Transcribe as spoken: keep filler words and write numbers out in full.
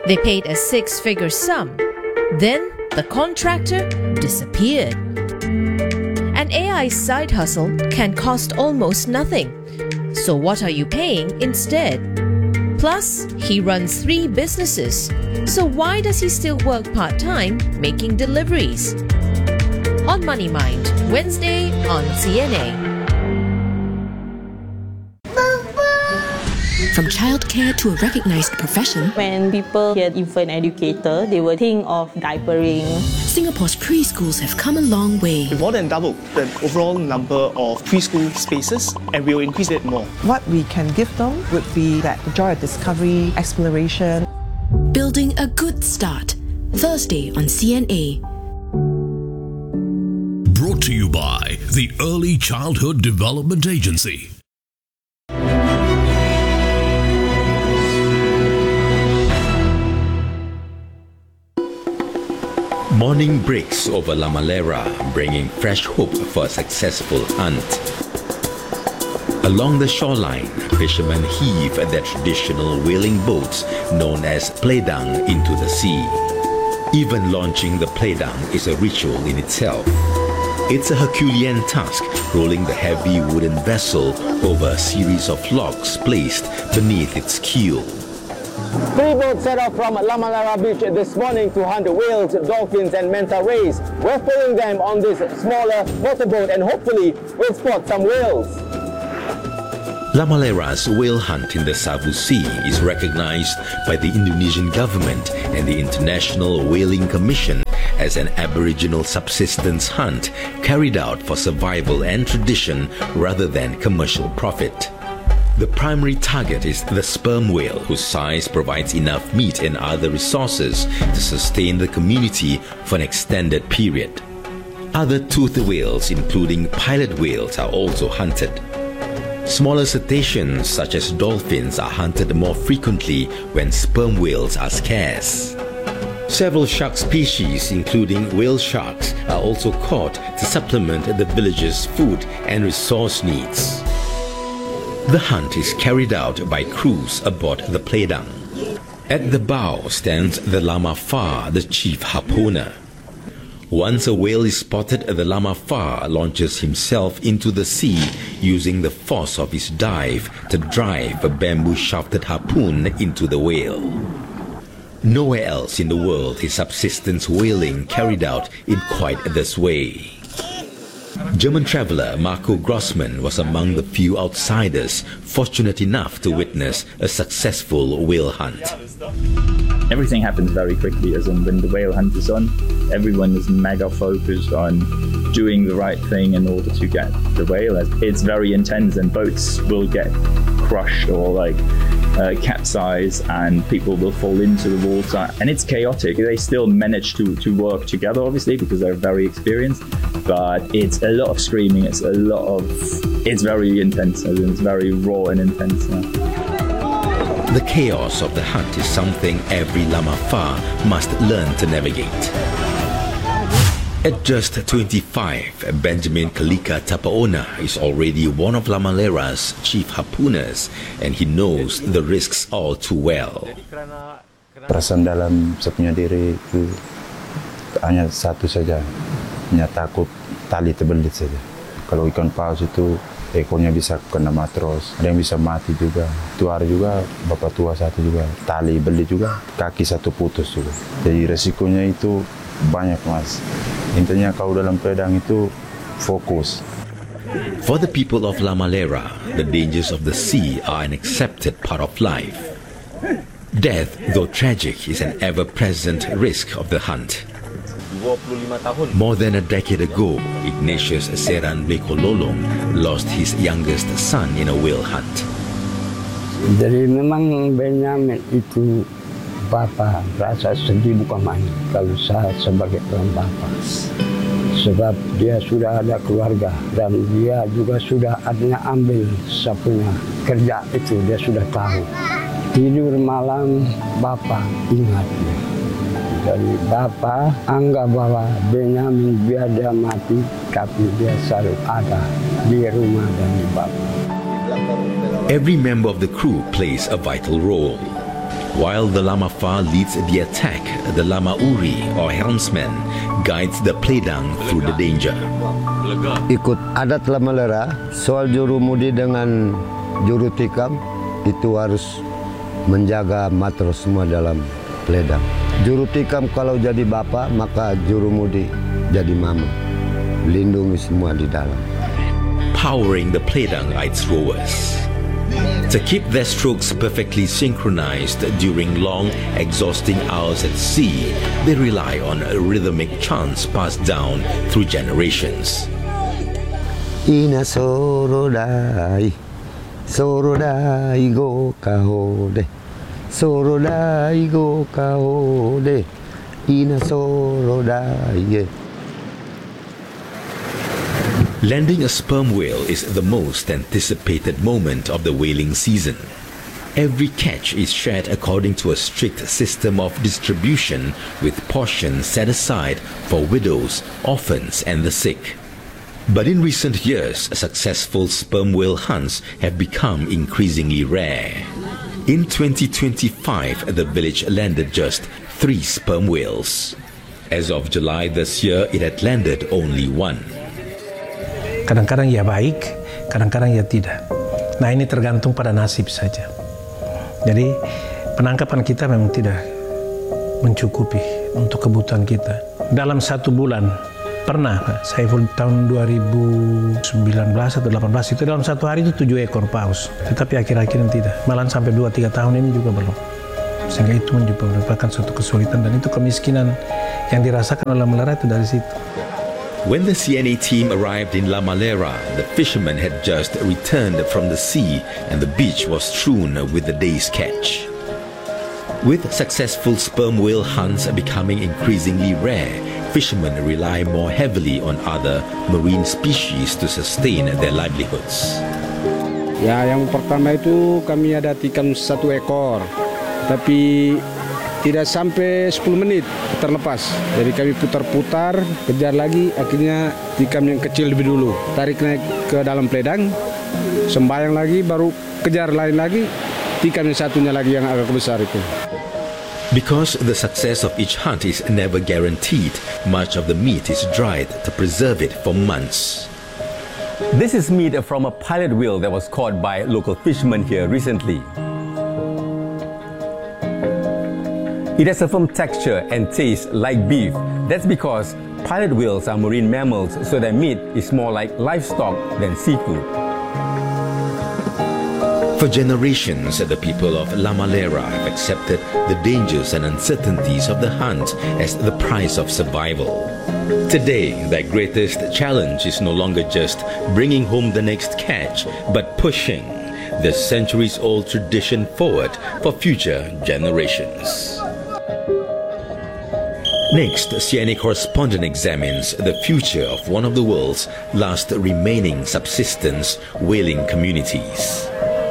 They paid a six-figure sum. Then the contractor disappeared. An A I side hustle can cost almost nothing. So what are you paying instead? Plus, he runs three businesses. So why does he still work part-time making deliveries? On Money Mind, Wednesday on C N A. From childcare to a recognized profession, when people hear infant educator, they will think of diapering. Singapore's preschools have come a long way. We've more than doubled the overall number of preschool spaces, and we will increase it more. What we can give them would be that joy of discovery, exploration. Building a good start. Thursday on C N A. Brought to you by the Early Childhood Development Agency. Morning breaks over Lamalera, bringing fresh hope for a successful hunt. Along the shoreline, fishermen heave their traditional whaling boats known as playdang into the sea. Even launching the playdang is a ritual in itself. It's a Herculean task, rolling the heavy wooden vessel over a series of logs placed beneath its keel. Three boats set off from Lamalera Beach this morning to hunt whales, dolphins and manta rays. We're following them on this smaller motorboat and hopefully we'll spot some whales. Lamalera's whale hunt in the Savu Sea is recognized by the Indonesian government and the International Whaling Commission as an Aboriginal subsistence hunt carried out for survival and tradition rather than commercial profit. The primary target is the sperm whale, whose size provides enough meat and other resources to sustain the community for an extended period. Other toothed whales, including pilot whales, are also hunted. Smaller cetaceans such as dolphins are hunted more frequently when sperm whales are scarce. Several shark species, including whale sharks, are also caught to supplement the village's food and resource needs. The hunt is carried out by crews aboard the playdang. At the bow stands the Lama Far, the chief harpooner. Once a whale is spotted, the Lama Far launches himself into the sea using the force of his dive to drive a bamboo-shafted harpoon into the whale. Nowhere else in the world is subsistence whaling carried out in quite this way. German traveller Marco Grossmann was among the few outsiders fortunate enough to witness a successful whale hunt. Everything happens very quickly, as in when the whale hunt is on, everyone is mega focused on doing the right thing in order to get the whale. It's very intense and boats will get crushed or like uh, capsize and people will fall into the water and it's chaotic. They still manage to, to work together obviously because they're very experienced, but it's a lot of screaming, it's a lot of, it's very intense, as in it's very raw and intense. Yeah. The chaos of the hunt is something every Lama Far must learn to navigate. At just twenty-five, Benjamin Kalika Tapaona is already one of Lamalera's chief harpooners, and he knows the risks all too well. Perasaan dalam saya punya diri itu hanya satu saja, hanya takut tali terbelit saja. Kalau ikan paus itu ekornya bisa kena matros, ada yang bisa mati juga. Itu hari juga bapak tua satu juga tali belit juga, kaki satu putus juga. Jadi resikonya itu banyak mas. Intinya kalau dalam pedang itu fokus. For the people of Lamalera, the dangers of the sea are an accepted part of life. Death, though tragic, is an ever-present risk of the hunt. More than a decade ago, Ignatius Seran Blekololong lost his youngest son in a whale hunt. Jadi memang Benjamin itu Papa rasa sedih bukan main kalau saya sebagai orang Papa. Sebab dia sudah ada keluarga dan dia juga sudah adanya ambil sapunya kerja itu, dia sudah tahu. Tidur malam Bapak ingat. Jadi Bapak anggap bahwa Benjamin biar dia mati, tapi dia selalu ada di rumah dan di Bapak. Every member of the crew plays a vital role. While the Lama Fa leads the attack, the Lama Uri or helmsman guides the pledang through the danger. Ikut adat Lama Lera, soal jurumudi dengan juru tikam itu harus menjaga matros semua dalam pledang. Juru tikam kalau jadi bapak, maka jurumudi jadi mama. Lindungi semua di dalam. Powering the pledang its rowers. To keep their strokes perfectly synchronized during long, exhausting hours at sea, they rely on a rhythmic chants passed down through generations. Ina sorodai, sorodai go kahode, sorodai go kahode, ina sorodai. Landing a sperm whale is the most anticipated moment of the whaling season. Every catch is shared according to a strict system of distribution with portions set aside for widows, orphans and the sick. But in recent years, successful sperm whale hunts have become increasingly rare. In twenty twenty-five, the village landed just three sperm whales. As of July this year, it had landed only one. Kadang-kadang ya baik, kadang-kadang ya tidak. Nah ini tergantung pada nasib saja. Jadi penangkapan kita memang tidak mencukupi untuk kebutuhan kita. Dalam satu bulan pernah, saya tahun dua ribu sembilan belas atau delapan belas itu dalam satu hari itu tujuh ekor paus. Tetapi akhir-akhir tidak, malah sampai dua tiga tahun ini juga belum. Sehingga itu merupakan suatu kesulitan dan itu kemiskinan yang dirasakan oleh Lama Lera itu dari situ. When the C N A team arrived in Lama Lera, the fishermen had just returned from the sea and the beach was strewn with the day's catch. With successful sperm whale hunts becoming increasingly rare, fishermen rely more heavily on other marine species to sustain their livelihoods. Ya, yang pertama itu kami ada tikam satu ekor, tapi tidak sampai sepuluh menit terlepas. Jadi kami putar-putar, kejar lagi, akhirnya tikam yang kecil lebih dulu. Tarik naik ke dalam pledang, sembayang lagi, baru kejar lain lagi, tikam yang satunya lagi yang agak besar itu. Because the success of each hunt is never guaranteed, much of the meat is dried to preserve it for months. This is meat from a pilot whale that was caught by local fishermen here recently. It has a firm texture and tastes like beef. That's because pilot whales are marine mammals, so their meat is more like livestock than seafood. For generations, the people of Lama Lera have accepted the dangers and uncertainties of the hunt as the price of survival. Today, their greatest challenge is no longer just bringing home the next catch, but pushing the centuries-old tradition forward for future generations. Next, C N A correspondent examines the future of one of the world's last remaining subsistence whaling communities.